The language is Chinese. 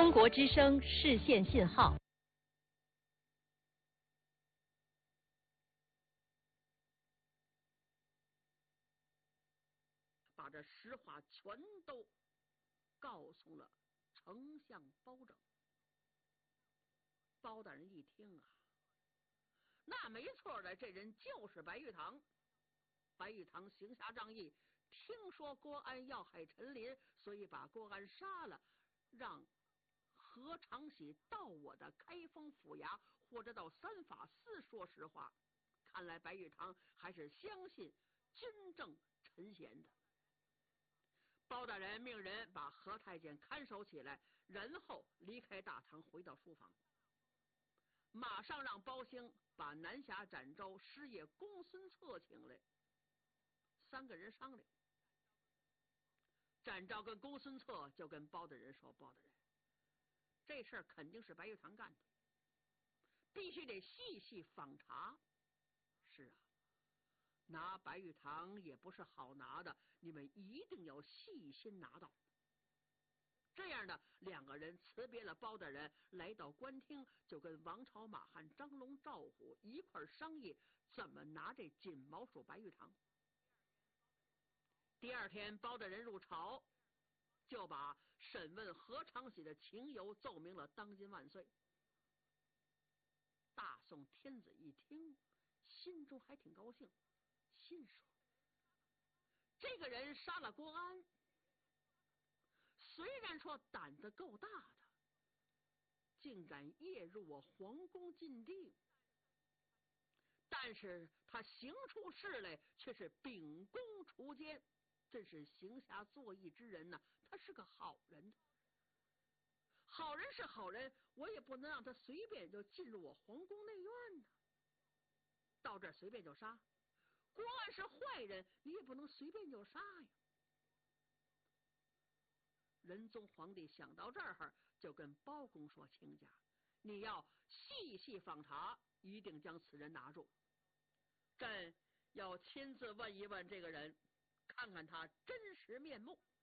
中国之声视线信号。 把这实话全都告诉了丞相包拯。包大人一听啊，那没错的，这人就是白玉堂。白玉堂行侠仗义，听说郭安要害陈琳，所以把郭安杀了，让何长喜到我的开封府衙，或者到三法司说实话。看来白玉堂还是相信军政陈贤的。包大人命人把何太监看守起来，然后离开大堂，回到书房，马上让包兴把南侠展昭、师爷公孙策请来。三个人商量，展昭跟公孙策就跟包大人说：“包大人，这事儿肯定是白玉堂干的，必须得细细访查。”是啊，拿白玉堂也不是好拿的，你们一定要细心拿到。这样的两个人辞别了包大人，来到官厅，就跟王朝、马汉、张龙、赵虎一块商议怎么拿这锦毛鼠白玉堂。第二天，包大人入朝，就把审问何长喜的情由奏明了当今万岁。大宋天子一听，心中还挺高兴，心说这个人杀了郭安，虽然说胆子够大的，竟敢夜入我皇宫禁地，但是他行出事来却是秉公除奸，真是行侠作义之人呢。他是个好人，好人是好人，我也不能让他随便就进入我皇宫内院呢。到这儿随便就杀，郭安是坏人，你也不能随便就杀呀。仁宗皇帝想到这儿，就跟包公说：“亲家，你要细细访查，一定将此人拿住。朕要亲自问一问这个人，看看他真实面目。